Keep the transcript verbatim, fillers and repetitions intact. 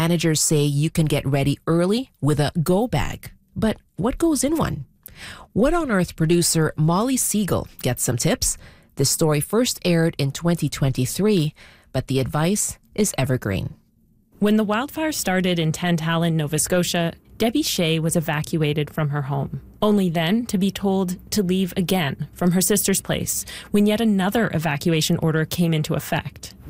managers say you can get ready early with a go bag. But what goes in one? What on Earth producer Molly Siegel gets some tips. This story first aired in twenty twenty-three, but the advice is evergreen. When the wildfire started in Tantallon, Nova Scotia, Debbie Shea was evacuated from her home, only then to be told to leave again from her sister's place when yet another evacuation order came into effect.